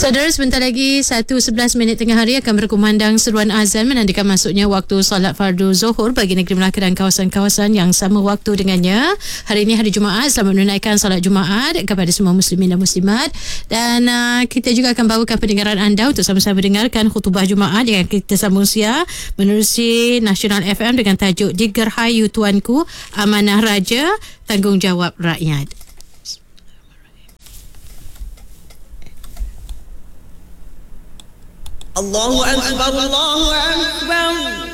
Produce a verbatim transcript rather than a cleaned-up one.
Saudara, sebentar lagi satu sebelas minit tengah hari akan berkumandang seruan azan menandakan masuknya waktu solat fardu Zuhur bagi negeri Melaka dan kawasan-kawasan yang sama waktu dengannya. Hari ini hari Jumaat, selamat menunaikan solat Jumaat kepada semua muslimin dan muslimat. Dan uh, kita juga akan bawakan pendengaran anda untuk sama-sama dengarkan khutbah Jumaat yang kita sambung siar menerusi Nasional F M dengan tajuk Digerhayu Tuanku, Amanah Raja, Tanggungjawab Rakyat. Allahu Akbar, Allahu Akbar.